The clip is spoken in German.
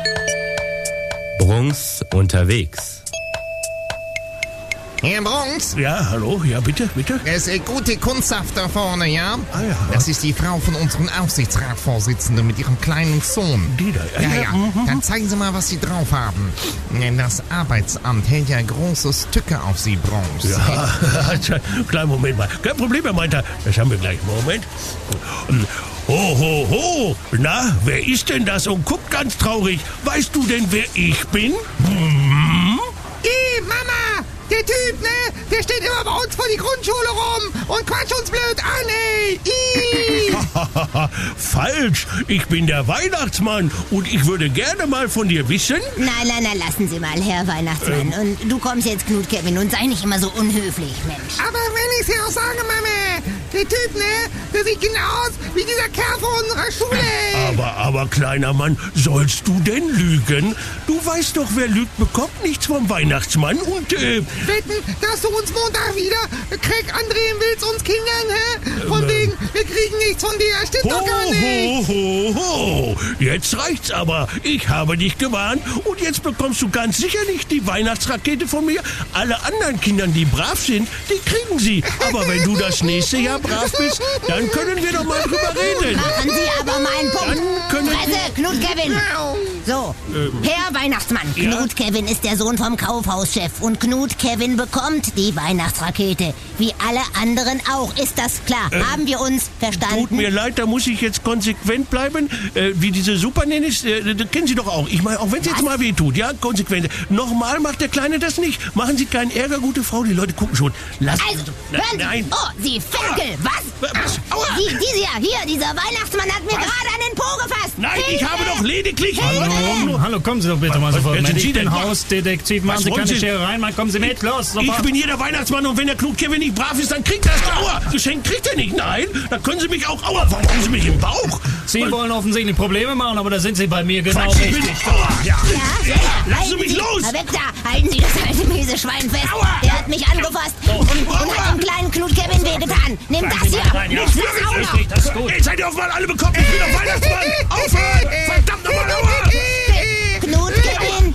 Brunks unterwegs. Herr Brunks? Ja, hallo? Ja, bitte? Es ist gute Kunstsaft da vorne, ja? Ah, ja. Das ist die Frau von unserem Aufsichtsratsvorsitzenden mit ihrem kleinen Sohn. Die da, Ja. Dann zeigen Sie mal, was Sie drauf haben. Das Arbeitsamt hält ja große Stücke auf Sie, Brunks. Ja, kleinen Moment mal. Kein Problem, Herr Meinter. Das haben wir gleich. Moment. Ho. Na, wer ist denn das und guckt ganz traurig? Weißt du denn, wer ich bin? Mama! Der Typ, ne? Der steht immer bei uns vor die Grundschule rum und quatscht uns blöd an, ey! Falsch. Ich bin der Weihnachtsmann und ich würde gerne mal von dir wissen... Nein, lassen Sie mal, Herr Weihnachtsmann. Und du kommst jetzt, Knut Kevin, und sei nicht immer so unhöflich, Mensch. Aber wenn ich's dir auch sage, Mama, der Typ, ne? Der sieht genau aus wie dieser Kerl von unserer Schule. Aber, kleiner Mann, sollst du denn lügen? Du weißt doch, wer lügt, bekommt nichts vom Weihnachtsmann und, Wetten, dass du uns Montag wieder Craig andrehen willst, uns Kindern, hä? Von wegen, wir kriegen nichts von dir. Stimmt doch gar nicht. Ho. Jetzt reicht's aber. Ich habe dich gewarnt und jetzt bekommst du ganz sicher nicht die Weihnachtsrakete von mir. Alle anderen Kinder, die brav sind, die kriegen sie. Aber wenn du das nächste Jahr brav bist, dann können wir doch mal drüber reden. Machen Sie aber mal einen Punkt. Dann können Fresse, Knut Kevin. So, Herr Weihnachtsmann, Ja? Knut Kevin ist der Sohn vom Kaufhauschef und Knut Kevin bekommt die Weihnachtsrakete. Wie alle anderen auch, ist das klar? Haben wir uns verstanden? Tut mir leid, da muss ich jetzt konsequent bleiben. Wie diese Supernannies, das kennen Sie doch auch. Ich meine, auch wenn es jetzt mal weh tut, ja, konsequent. Nochmal macht der Kleine das nicht. Machen Sie keinen Ärger, gute Frau, die Leute gucken schon. Lassen Also, Sie hören Sie. Nein. Oh, Sie Ferkel, was? Aua. Dieser Weihnachtsmann hat mir gerade an den Po gefasst. Nein, ich habe doch lediglich... Hallo, kommen Sie doch bitte mal sofort. wer sind Ich Sie bin denn? Hausdetektiv, machen Was Sie wollen keine Sie? Scherereien, mal kommen Sie mit, los, Ich sofort. bin hier der Weihnachtsmann und wenn der Knut Kevin nicht brav ist, dann kriegt er das. Aua, Geschenk kriegt er nicht. Nein, dann können Sie mich auch... Aua, warum haben Sie mich im Bauch? Sie wollen offensichtlich Probleme machen, aber da sind Sie bei mir genau Quatsch, ich richtig. bin... Aua, ja. Lassen Sie Halten mich los! Na weg da! Halten Sie das alte miese Schwein fest! Aua! Der hat mich angefasst und hat dem kleinen Knut Kevin wehgetan! Nimm das hier! Rein, ja. Nimm das auch noch! Richtig, das ist gut. Jetzt seid ihr auf mal alle bekommen. Ich bin der Weihnachtsmann.